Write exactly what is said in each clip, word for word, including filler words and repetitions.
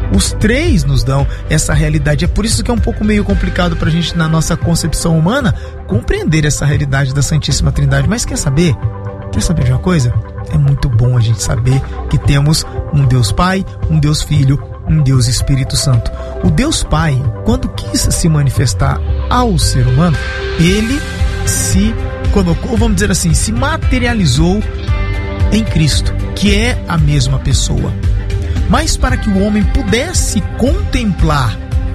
Os três nos dão essa realidade. É por isso que é um pouco meio complicado pra gente, na nossa concepção humana, compreender essa realidade da Santíssima Trindade. Mas quer saber? Quer saber de uma coisa? É muito bom a gente saber que temos um Deus Pai, um Deus Filho, um Deus Espírito Santo. O Deus Pai, quando quis se manifestar ao ser humano, ele se colocou, vamos dizer assim, se materializou em Cristo, que é a mesma pessoa. Mas para que o homem pudesse contemplar,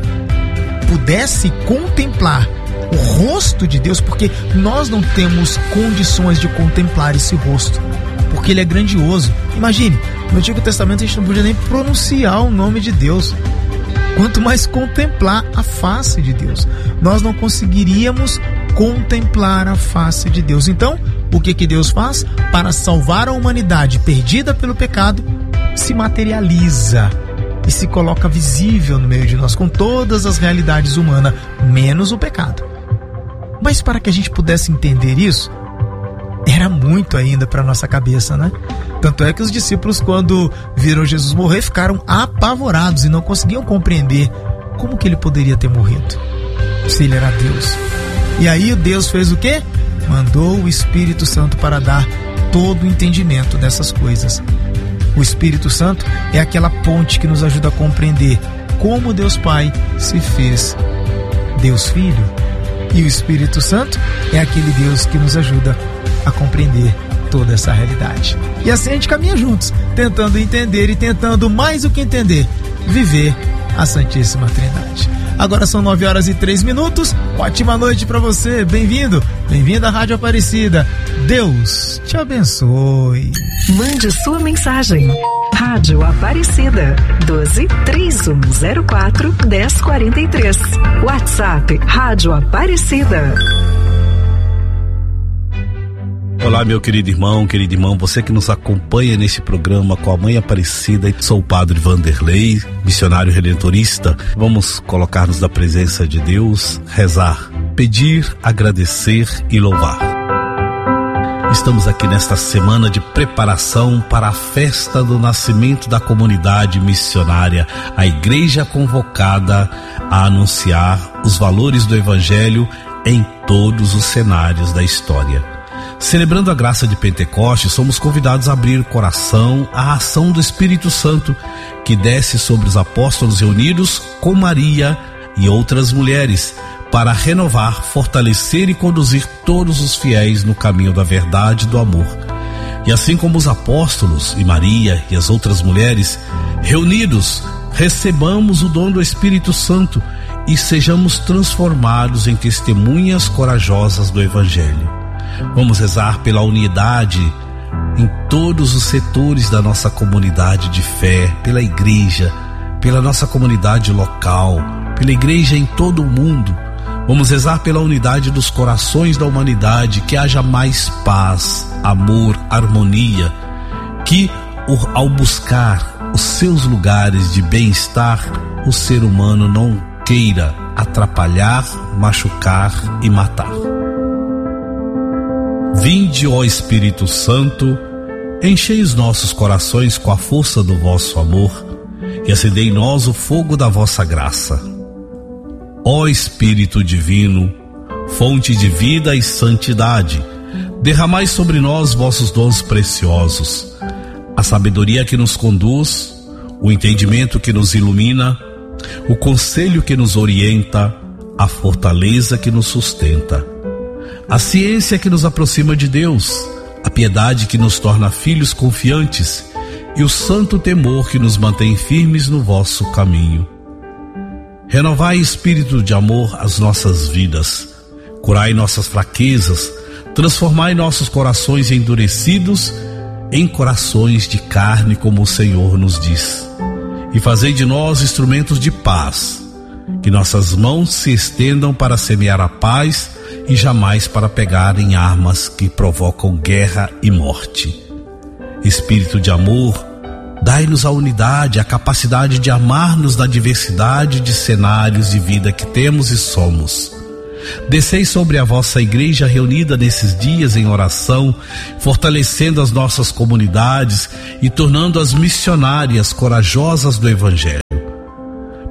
pudesse contemplar o rosto de Deus, porque nós não temos condições de contemplar esse rosto, porque ele é grandioso. Imagine, no Antigo Testamento a gente não podia nem pronunciar o nome de Deus, quanto mais contemplar a face de Deus. Nós não conseguiríamos contemplar a face de Deus. Então, o que que Deus faz? Para salvar a humanidade perdida pelo pecado, se materializa e se coloca visível no meio de nós, com todas as realidades humanas, menos o pecado. Mas para que a gente pudesse entender isso, era muito ainda para nossa cabeça, né? Tanto é que os discípulos, quando viram Jesus morrer, ficaram apavorados e não conseguiam compreender como que ele poderia ter morrido, se ele era Deus. E aí Deus fez o quê? Mandou o Espírito Santo para dar todo o entendimento dessas coisas. O Espírito Santo é aquela ponte que nos ajuda a compreender como Deus Pai se fez Deus Filho. E o Espírito Santo é aquele Deus que nos ajuda a compreender toda essa realidade. E assim a gente caminha juntos, tentando entender e tentando, mais do que entender, viver a Santíssima Trindade. Agora são nove horas e três minutos. Ótima noite para você. Bem-vindo, bem-vinda à Rádio Aparecida. Deus te abençoe. Mande sua mensagem. Rádio Aparecida doze, três um zero quatro, dez quarenta e três. WhatsApp Rádio Aparecida. Olá, meu querido irmão, querido irmão, você que nos acompanha neste programa com a Mãe Aparecida. Sou o Padre Vanderlei, missionário redentorista. Vamos colocar-nos na presença de Deus, rezar, pedir, agradecer e louvar. Estamos aqui nesta semana de preparação para a festa do nascimento da comunidade missionária, a igreja convocada a anunciar os valores do Evangelho em todos os cenários da história. Celebrando a graça de Pentecostes, somos convidados a abrir o coração à ação do Espírito Santo, que desce sobre os apóstolos reunidos com Maria e outras mulheres, para renovar, fortalecer e conduzir todos os fiéis no caminho da verdade e do amor. E assim como os apóstolos e Maria e as outras mulheres, reunidos, recebamos o dom do Espírito Santo e sejamos transformados em testemunhas corajosas do Evangelho. Vamos rezar pela unidade em todos os setores da nossa comunidade de fé, pela igreja, pela nossa comunidade local, pela igreja em todo o mundo. Vamos rezar pela unidade dos corações da humanidade, que haja mais paz, amor, harmonia, que ao buscar os seus lugares de bem-estar, o ser humano não queira atrapalhar, machucar e matar. Vinde, ó Espírito Santo, enchei os nossos corações com a força do vosso amor e acendei em nós o fogo da vossa graça. Ó Espírito Divino, fonte de vida e santidade, derramai sobre nós vossos dons preciosos, a sabedoria que nos conduz, o entendimento que nos ilumina, o conselho que nos orienta, a fortaleza que nos sustenta, a ciência que nos aproxima de Deus, a piedade que nos torna filhos confiantes e o santo temor que nos mantém firmes no vosso caminho. Renovai, espírito de amor, as nossas vidas, curai nossas fraquezas, transformai nossos corações endurecidos em corações de carne, como o Senhor nos diz, e fazei de nós instrumentos de paz, que nossas mãos se estendam para semear a paz e jamais para pegar em armas que provocam guerra e morte. Espírito de amor, dai-nos a unidade, a capacidade de amar-nos na diversidade de cenários de vida que temos e somos. Descei sobre a vossa igreja reunida nesses dias em oração, fortalecendo as nossas comunidades e tornando-as missionárias corajosas do Evangelho.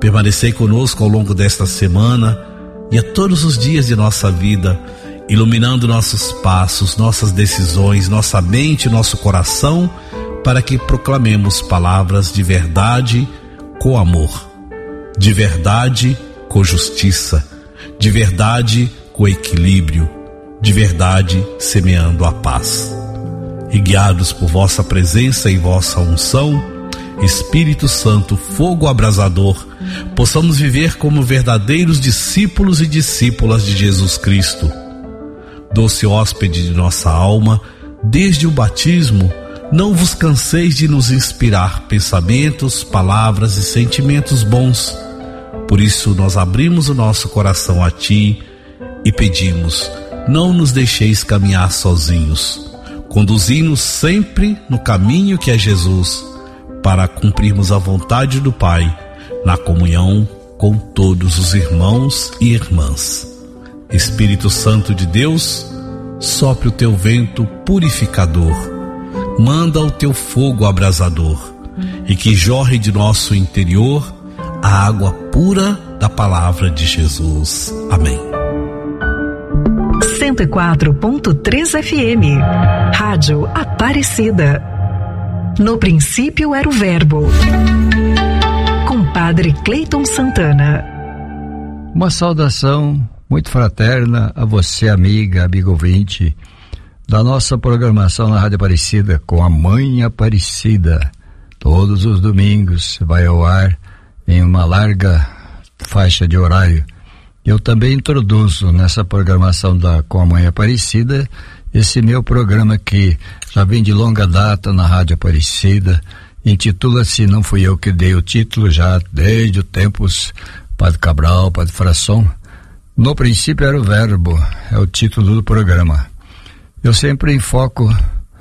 Permanecei conosco ao longo desta semana e a todos os dias de nossa vida, iluminando nossos passos, nossas decisões, nossa mente, nosso coração, para que proclamemos palavras de verdade com amor, de verdade com justiça, de verdade com equilíbrio, de verdade semeando a paz. E guiados por vossa presença e vossa unção, Espírito Santo, fogo abrasador, possamos viver como verdadeiros discípulos e discípulas de Jesus Cristo. Doce hóspede de nossa alma, desde o batismo, não vos canseis de nos inspirar pensamentos, palavras e sentimentos bons. Por isso nós abrimos o nosso coração a Ti e pedimos, não nos deixeis caminhar sozinhos. Conduzi-nos sempre no caminho que é Jesus, para cumprirmos a vontade do Pai, na comunhão com todos os irmãos e irmãs. Espírito Santo de Deus, sopre o teu vento purificador, manda o teu fogo abrasador, e que jorre de nosso interior a água pura da palavra de Jesus. Amém. cento e quatro ponto três F M, Rádio Aparecida. No princípio era o Verbo. Com Padre Cleiton Santana. Uma saudação muito fraterna a você, amiga, amigo ouvinte da nossa programação na Rádio Aparecida, com a Mãe Aparecida. Todos os domingos vai ao ar em uma larga faixa de horário. Eu também introduzo nessa programação da Com a Mãe Aparecida esse meu programa que já vem de longa data na Rádio Aparecida. Intitula-se, não fui eu que dei o título, já desde os tempos Padre Cabral, Padre Frasson. No princípio era o Verbo, é o título do programa. Eu sempre enfoco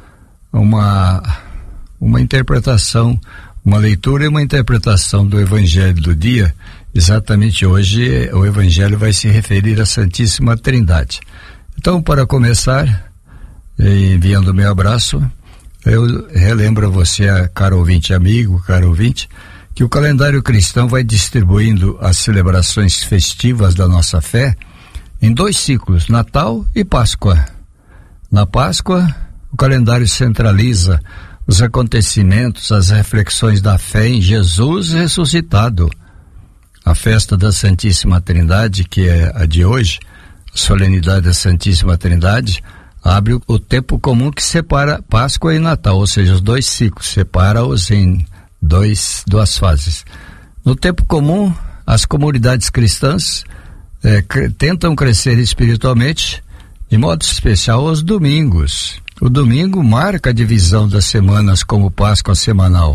uma, uma interpretação, uma leitura e uma interpretação do Evangelho do dia. Exatamente hoje o Evangelho vai se referir à Santíssima Trindade. Então, para começar, enviando meu abraço, eu relembro a você, caro ouvinte amigo, caro ouvinte, que o calendário cristão vai distribuindo as celebrações festivas da nossa fé em dois ciclos, Natal e Páscoa. Na Páscoa, o calendário centraliza os acontecimentos, as reflexões da fé em Jesus ressuscitado. A festa da Santíssima Trindade, que é a de hoje, a solenidade da Santíssima Trindade, abre o, o tempo comum que separa Páscoa e Natal, ou seja, os dois ciclos, separa-os em dois, duas fases. No tempo comum, as comunidades cristãs é, cre, tentam crescer espiritualmente, de modo especial aos domingos. O domingo marca a divisão das semanas como Páscoa semanal.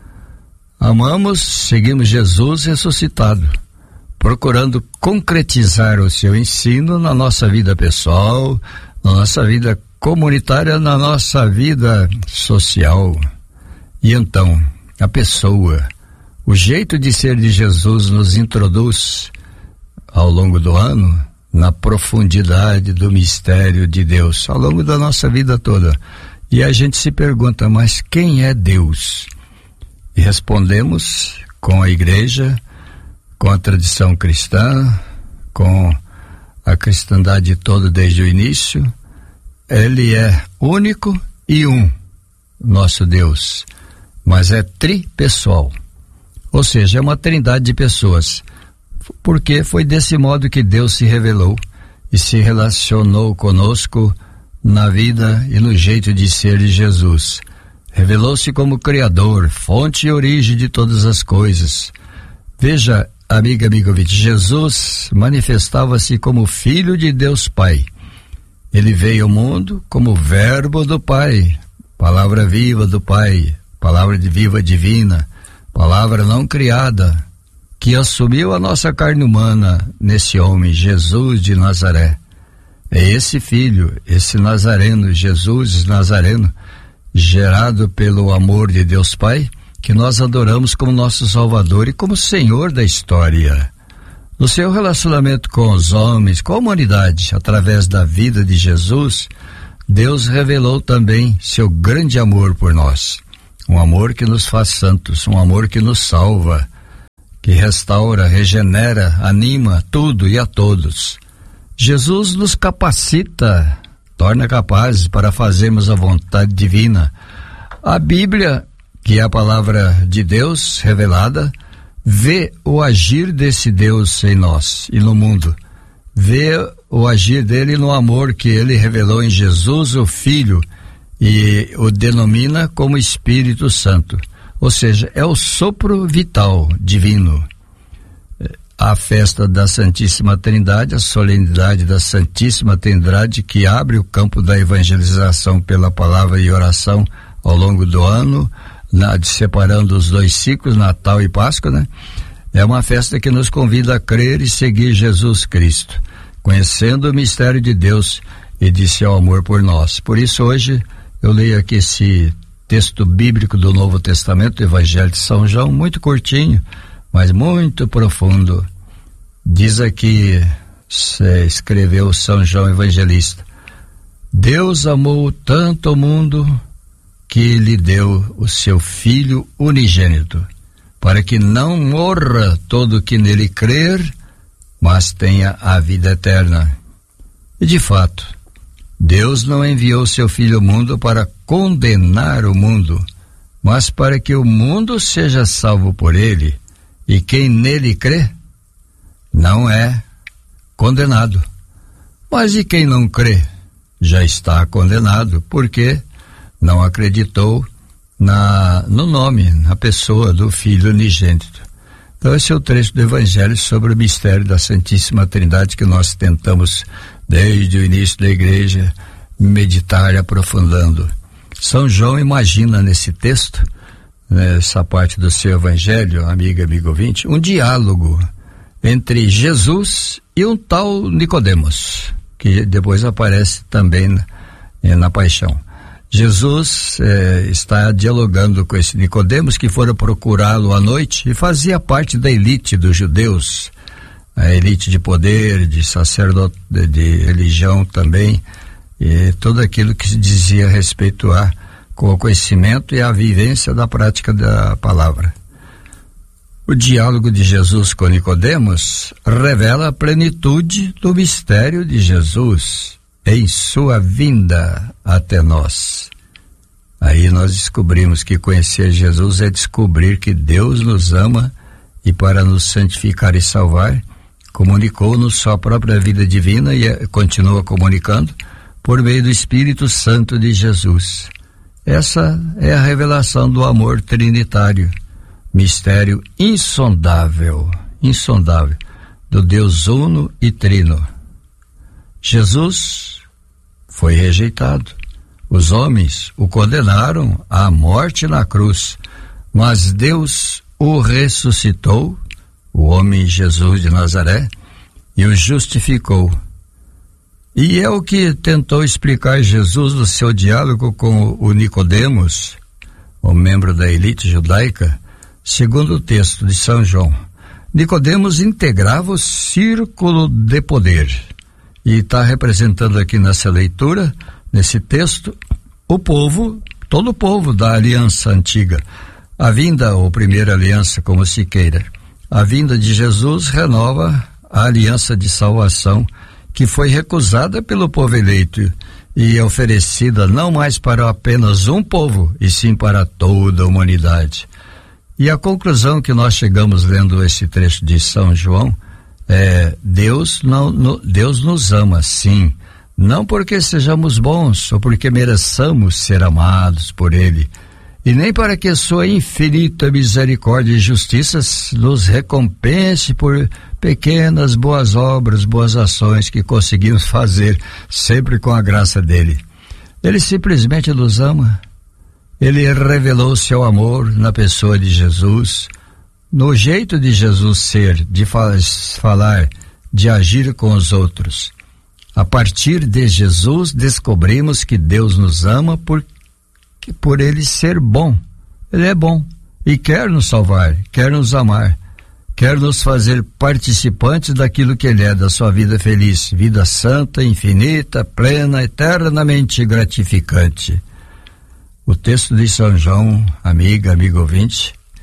Amamos, seguimos Jesus ressuscitado, procurando concretizar o seu ensino na nossa vida pessoal, na nossa vida comunitária, na nossa vida social. E então, a pessoa, o jeito de ser de Jesus nos introduz, ao longo do ano, na profundidade do mistério de Deus, ao longo da nossa vida toda. E a gente se pergunta, mas quem é Deus? E respondemos com a igreja, com a tradição cristã, com a cristandade toda desde o início. Ele é único e um, nosso Deus, mas é tripessoal, ou seja, é uma trindade de pessoas, porque foi desse modo que Deus se revelou e se relacionou conosco na vida e no jeito de ser de Jesus. Revelou-se como Criador, fonte e origem de todas as coisas. Veja, amiga, amigo ouvinte, Jesus manifestava-se como Filho de Deus Pai. Ele veio ao mundo como Verbo do Pai, palavra viva do Pai, palavra de viva divina, palavra não criada, que assumiu a nossa carne humana nesse homem, Jesus de Nazaré. É esse Filho, esse Nazareno, Jesus Nazareno, gerado pelo amor de Deus Pai, que nós adoramos como nosso Salvador e como Senhor da história. No seu relacionamento com os homens, com a humanidade, através da vida de Jesus, Deus revelou também seu grande amor por nós. Um amor que nos faz santos, um amor que nos salva, que restaura, regenera, anima tudo e a todos. Jesus nos capacita, torna capazes para fazermos a vontade divina. A Bíblia, que é a palavra de Deus revelada, vê o agir desse Deus em nós e no mundo. Vê o agir dele no amor que ele revelou em Jesus, o Filho, e o denomina como Espírito Santo. Ou seja, é o sopro vital divino. A festa da Santíssima Trindade, a solenidade da Santíssima Trindade, que abre o campo da evangelização pela palavra e oração ao longo do ano, na, separando os dois ciclos, Natal e Páscoa, né? É uma festa que nos convida a crer e seguir Jesus Cristo, conhecendo o mistério de Deus e de seu amor por nós. Por isso hoje eu leio aqui esse texto bíblico do Novo Testamento, o Evangelho de São João, muito curtinho, mas muito profundo. Diz aqui, escreveu São João Evangelista: Deus amou tanto o mundo que lhe deu o seu Filho unigênito, para que não morra todo que nele crer, mas tenha a vida eterna. E de fato, Deus não enviou seu Filho ao mundo para condenar o mundo, mas para que o mundo seja salvo por ele, e quem nele crê não é condenado. Mas e quem não crê já está condenado, porque não acreditou na, no nome, na pessoa do Filho unigênito. Então esse é o trecho do Evangelho sobre o mistério da Santíssima Trindade que nós tentamos, desde o início da igreja, meditar aprofundando. São João imagina nesse texto, nessa parte do seu Evangelho, amiga, amigo ouvinte, um diálogo entre Jesus e um tal Nicodemos, que depois aparece também na, na Paixão. Jesus eh, está dialogando com esse Nicodemos, que fora procurá-lo à noite e fazia parte da elite dos judeus, a elite de poder, de sacerdote, de, de religião também, e tudo aquilo que se dizia a respeito a, com o conhecimento e a vivência da prática da palavra. O diálogo de Jesus com Nicodemos revela a plenitude do mistério de Jesus em sua vinda até nós. Aí nós descobrimos que conhecer Jesus é descobrir que Deus nos ama e, para nos santificar e salvar, comunicou-nos sua própria vida divina e continua comunicando por meio do Espírito Santo de Jesus. Essa é a revelação do amor trinitário, mistério insondável, insondável, do Deus uno e trino. Jesus foi rejeitado. Os homens o condenaram à morte na cruz, mas Deus o ressuscitou, o homem Jesus de Nazaré, e o justificou. E é o que tentou explicar Jesus no seu diálogo com o Nicodemos, o membro da elite judaica, segundo o texto de São João. Nicodemos integrava o círculo de poder. E está representando aqui nessa leitura, nesse texto, o povo, todo o povo da aliança antiga. A vinda, ou primeira aliança, como se queira, a vinda de Jesus renova a aliança de salvação que foi recusada pelo povo eleito e oferecida não mais para apenas um povo, e sim para toda a humanidade. E a conclusão que nós chegamos lendo esse trecho de São João é: Deus, não, no, Deus nos ama, sim, não porque sejamos bons ou porque mereçamos ser amados por Ele, e nem para que sua infinita misericórdia e justiça nos recompense por pequenas boas obras, boas ações que conseguimos fazer sempre com a graça dele. Ele simplesmente nos ama. Ele revelou seu amor na pessoa de Jesus, no jeito de Jesus ser, de falar, de agir com os outros. A partir de Jesus descobrimos que Deus nos ama por, por Ele ser bom. Ele é bom e quer nos salvar, quer nos amar, quer nos fazer participantes daquilo que Ele é, da sua vida feliz, vida santa, infinita, plena, eternamente gratificante. O texto de São João, amiga, amigo ouvinte,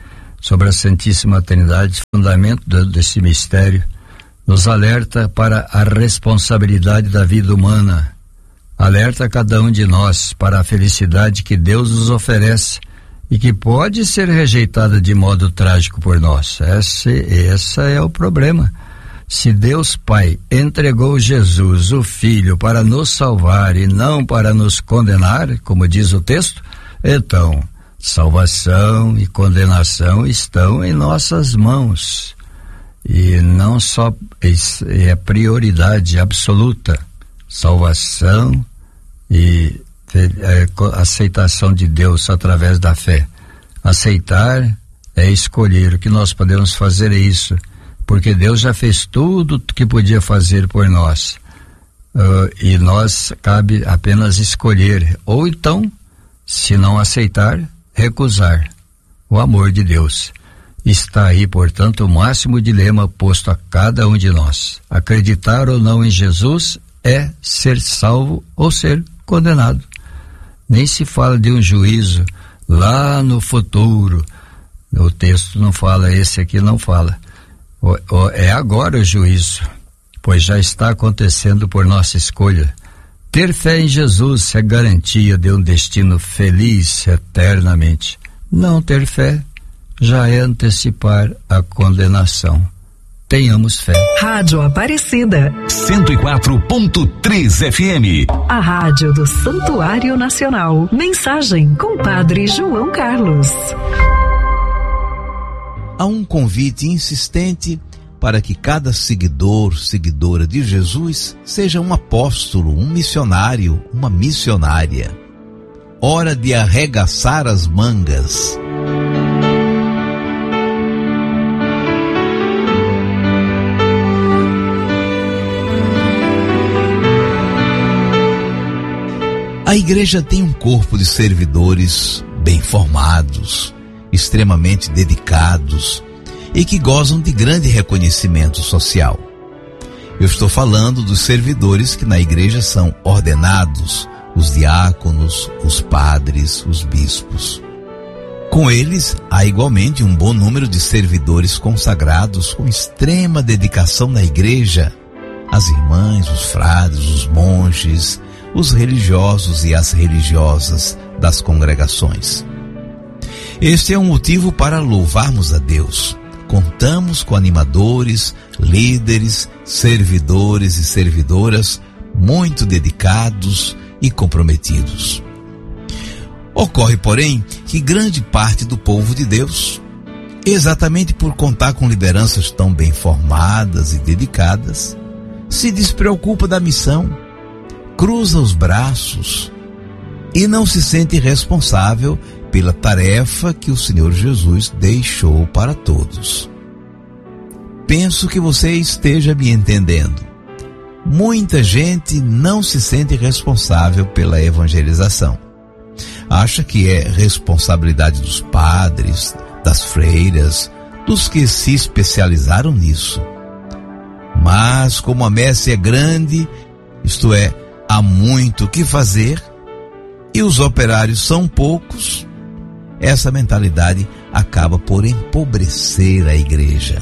sobre a Santíssima Trindade, fundamento desse mistério, nos alerta para a responsabilidade da vida humana, alerta cada um de nós para a felicidade que Deus nos oferece e que pode ser rejeitada de modo trágico por nós. Esse, esse é o problema. Se Deus Pai entregou Jesus, o Filho, para nos salvar e não para nos condenar, como diz o texto, então salvação e condenação estão em nossas mãos. E não só é prioridade absoluta, salvação e a aceitação de Deus através da fé. Aceitar é escolher. O que nós podemos fazer é isso, porque Deus já fez tudo que podia fazer por nós, uh, e nós cabe apenas escolher, ou então, se não aceitar, recusar. O amor de Deus está aí, portanto, o máximo dilema posto a cada um de nós. Acreditar ou não em Jesus é ser salvo ou ser condenado. Nem se fala de um juízo lá no futuro. O texto não fala, esse aqui não fala. O, o, é agora o juízo, pois já está acontecendo por nossa escolha. Ter fé em Jesus é garantia de um destino feliz eternamente. Não ter fé já é antecipar a condenação. Tenhamos fé. Rádio Aparecida cento e quatro ponto três F M. A rádio do Santuário Nacional. Mensagem com Padre João Carlos. Há um convite insistente para que cada seguidor, seguidora de Jesus seja um apóstolo, um missionário, uma missionária. Hora de arregaçar as mangas. A igreja tem um corpo de servidores bem formados, extremamente dedicados e que gozam de grande reconhecimento social. Eu estou falando dos servidores que na igreja são ordenados, os diáconos, os padres, os bispos. Com eles, há igualmente um bom número de servidores consagrados com extrema dedicação na igreja, as irmãs, os frades, os monges, os religiosos e as religiosas das congregações. Este é um motivo para louvarmos a Deus. Contamos com animadores, líderes, servidores e servidoras muito dedicados e comprometidos. Ocorre, porém, que grande parte do povo de Deus, exatamente por contar com lideranças tão bem formadas e dedicadas, se despreocupa da missão, cruza os braços e não se sente responsável pela tarefa que o Senhor Jesus deixou para todos. Penso que você esteja me entendendo. Muita gente não se sente responsável pela evangelização. Acha que é responsabilidade dos padres, das freiras, dos que se especializaram nisso. Mas como a messe é grande, isto é, há muito o que fazer, e os operários são poucos, essa mentalidade acaba por empobrecer a igreja.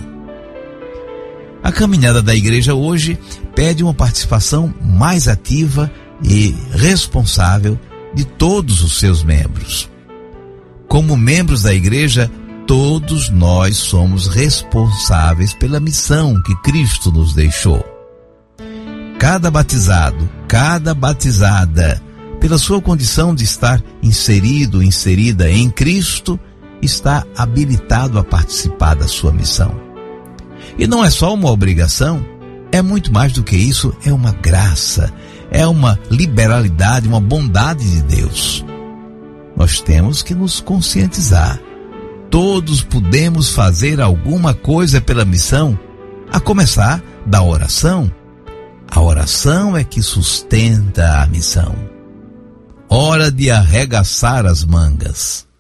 A caminhada da igreja hoje pede uma participação mais ativa e responsável de todos os seus membros. Como membros da igreja, todos nós somos responsáveis pela missão que Cristo nos deixou. Cada batizado, cada batizada, pela sua condição de estar inserido, inserida em Cristo, está habilitado a participar da sua missão. E não é só uma obrigação, é muito mais do que isso, é uma graça, é uma liberalidade, uma bondade de Deus. Nós temos que nos conscientizar. Todos podemos fazer alguma coisa pela missão, a começar da oração. A oração é que sustenta a missão. Hora de arregaçar as mangas.